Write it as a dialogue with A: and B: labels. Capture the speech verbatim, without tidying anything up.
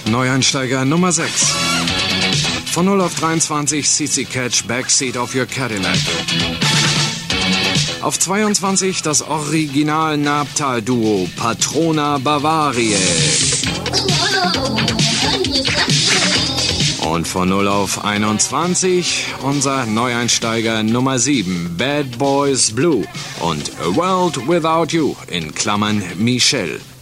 A: Neueinsteiger Nummer sechs. Von null auf dreiundzwanzig C C Catch, Backseat of Your Cadillac. Auf zweiundzwanzig das Original Nabtal-Duo Patrona Bavaria. Und von null auf einundzwanzig unser Neueinsteiger Nummer sieben, Bad Boys Blue und A World Without You in Klammern Michelle.